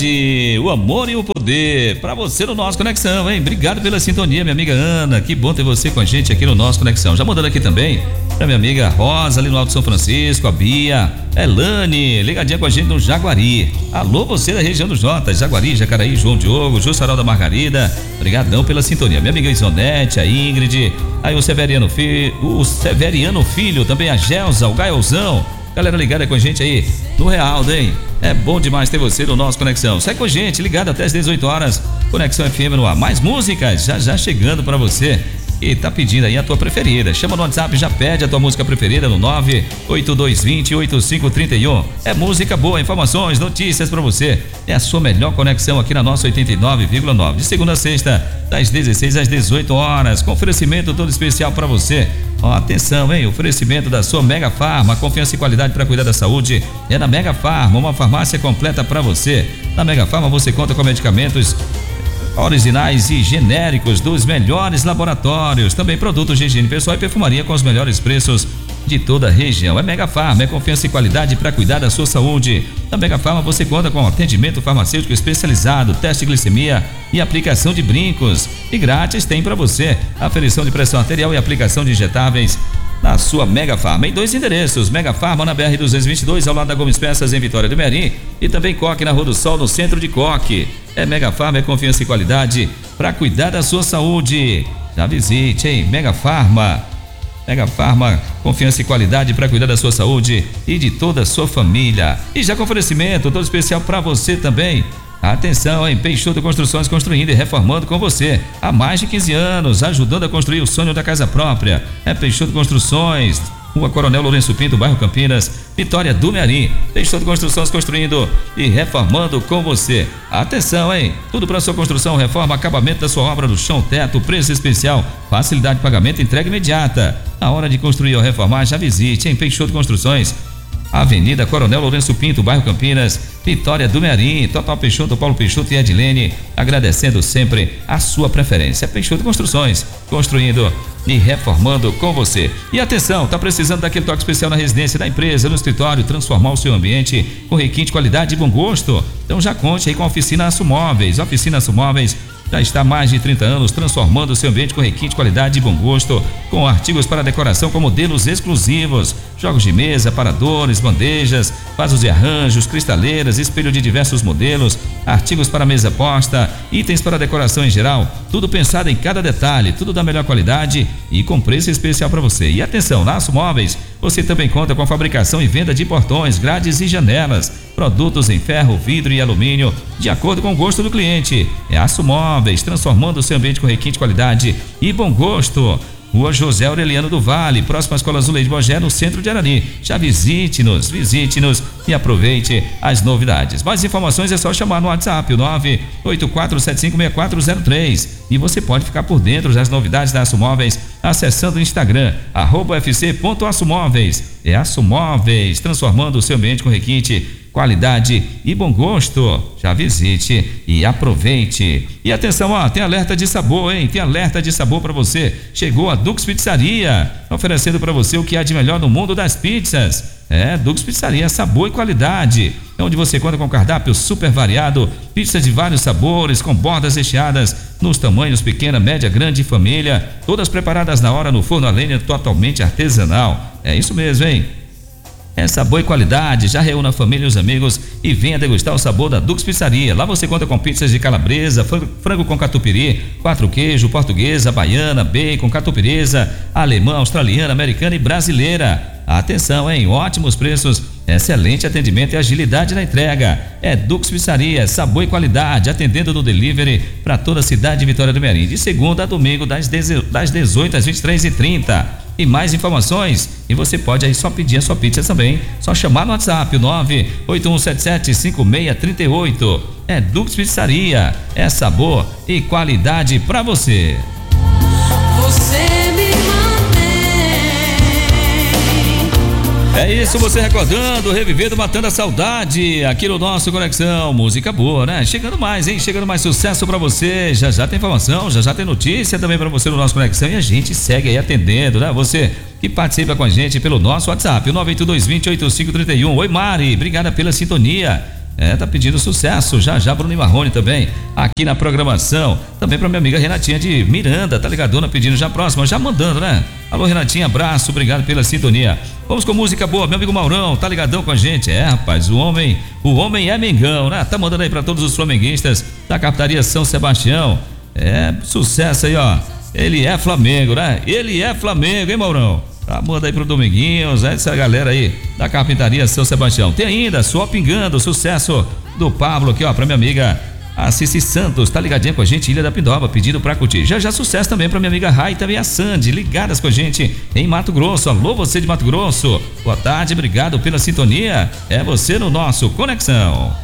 qualidade, o amor e o poder para você no nosso Conexão, hein? Obrigado pela sintonia, minha amiga Ana, que bom ter você com a gente aqui no nosso Conexão. Já mandando aqui também pra minha amiga Rosa ali no Alto São Francisco, a Bia, Elane, ligadinha com a gente no Jaguari. Alô, você da região dos Jotas, Jaguari, Jacaraí, João Diogo, Jussaral da Margarida, obrigadão pela sintonia. Minha amiga Isonete, a Ingrid, aí o Severiano Filho, também a Gelza, o Gaelzão. Galera ligada com a gente aí no Realdo, hein? É bom demais ter você no nosso Conexão. Sai com a gente, ligado até as 18 horas. Conexão FM no ar. Mais músicas já chegando pra você. E tá pedindo aí a tua preferida. Chama no WhatsApp, já pede a tua música preferida no 98220-8531. É música boa, informações, notícias pra você. É a sua melhor conexão aqui na nossa 89,9. De segunda a sexta, das 16 às 18 horas. Com oferecimento todo especial pra você. Ó, atenção, hein? Oferecimento da sua Mega Farma, confiança e qualidade para cuidar da saúde é na Mega Farma, uma farmácia completa para você. Na Mega Farma você conta com medicamentos originais e genéricos dos melhores laboratórios, também produtos de higiene pessoal e perfumaria com os melhores preços de toda a região. É Mega Farma, é confiança e qualidade para cuidar da sua saúde. Na Mega Farma você conta com atendimento farmacêutico especializado, teste de glicemia e aplicação de brincos. E grátis tem para você aferição de pressão arterial e aplicação de injetáveis na sua Mega Farma. Em 2 endereços, Mega Farma na BR-222 ao lado da Gomes Peças em Vitória do Merim e também Coque na Rua do Sol no centro de Coque. É Mega Farma, é confiança e qualidade para cuidar da sua saúde. Já visite, hein? Mega Farma, confiança e qualidade para cuidar da sua saúde e de toda a sua família. E já com oferecimento todo especial para você também. Atenção, hein? Peixoto Construções, construindo e reformando com você há mais de 15 anos, ajudando a construir o sonho da casa própria. É Peixoto Construções, Rua Coronel Lourenço Pinto, bairro Campinas, Vitória do Merim. Peixoto Construções, construindo e reformando com você. Atenção, hein? Tudo para sua construção, reforma, acabamento da sua obra do chão, teto, preço especial, facilidade de pagamento, entrega imediata. Na hora de construir ou reformar, já visite em Peixoto Construções, Avenida Coronel Lourenço Pinto, bairro Campinas, Vitória do Merim. Total Peixoto, Paulo Peixoto e Edilene, agradecendo sempre a sua preferência. Peixoto Construções, construindo e reformando com você. E atenção, tá precisando daquele toque especial na residência da empresa, no escritório, transformar o seu ambiente com requinte, qualidade e bom gosto? Então já conte aí com a Oficina Aço Móveis. A Oficina Aço Móveis já está há mais de 30 anos transformando o seu ambiente com requinte, qualidade e bom gosto, com artigos para decoração com modelos exclusivos, jogos de mesa, aparadores, bandejas, vasos de arranjos, cristaleiras, espelho de diversos modelos, artigos para mesa posta, itens para decoração em geral, tudo pensado em cada detalhe, tudo da melhor qualidade e com preço especial para você. E atenção, na Aço Móveis você também conta com a fabricação e venda de portões, grades e janelas, produtos em ferro, vidro e alumínio, de acordo com o gosto do cliente. É Aço Móveis, transformando o seu ambiente com requinte, qualidade e bom gosto. Rua José Aureliano do Vale, próxima à Escola Zuleide Bogé, no centro de Arari. Já visite-nos e aproveite as novidades. Mais informações é só chamar no WhatsApp, o 984756403. E você pode ficar por dentro das novidades da Aço Móveis acessando o Instagram, @fc.açomóveis. É Aço Móveis, transformando o seu ambiente com requinte, qualidade e bom gosto. Já visite e aproveite. E atenção, ó, tem alerta de sabor, hein? Tem alerta de sabor para você. Chegou a Dux Pizzaria, oferecendo para você o que há de melhor no mundo das pizzas. É, Dux Pizzaria, sabor e qualidade. É onde você conta com cardápio super variado, pizzas de vários sabores, com bordas recheadas, nos tamanhos pequena, média, grande e família, todas preparadas na hora no forno a lenha, totalmente artesanal. É isso mesmo, hein? É sabor e qualidade. Já reúna a família e os amigos e venha degustar o sabor da Dux Pizzaria. Lá você conta com pizzas de calabresa, frango com catupiry, 4 queijo, portuguesa, baiana, bacon, catupiryesa, alemã, australiana, americana e brasileira. Atenção, hein? Ótimos preços, excelente atendimento e agilidade na entrega. É Dux Pizzaria, sabor e qualidade, atendendo no delivery para toda a cidade de Vitória do Merim, de segunda a domingo, das 18 às 23h30. E mais informações, e você pode aí só pedir a sua pizza também, só chamar no WhatsApp, o 981775638. É Dux Pizzaria, é sabor e qualidade para você. Você me É isso, você recordando, revivendo, matando a saudade aqui no nosso Conexão, música boa, né? Chegando mais, hein? Chegando mais sucesso pra você, já tem informação, já tem notícia também pra você no nosso Conexão e a gente segue aí atendendo, né? Você que participa com a gente pelo nosso WhatsApp, o 98220-8531. Oi Mari, obrigada pela sintonia. Tá pedindo sucesso. Já Bruno e Marrone também aqui na programação. Também pra minha amiga Renatinha de Miranda, tá ligadona, pedindo já próxima, já mandando, né? Alô, Renatinha, abraço, obrigado pela sintonia. Vamos com música boa, meu amigo Maurão, tá ligadão com a gente. Rapaz, o homem é Mengão, né? Tá mandando aí pra todos os flamenguistas da Capitaria São Sebastião. Sucesso aí, ó. Ele é Flamengo, né? Ele é Flamengo, hein, Maurão? Manda aí pro Dominguinhos, essa galera aí da Carpintaria São Sebastião. Tem ainda, Suor Pingando, sucesso do Pablo aqui, ó, pra minha amiga a Cici Santos, tá ligadinha com a gente, Ilha da Pindoba, pedindo pra curtir. Já sucesso também pra minha amiga Rai e também a Sandy, ligadas com a gente em Mato Grosso. Alô, você de Mato Grosso, boa tarde, obrigado pela sintonia. É você no nosso Conexão.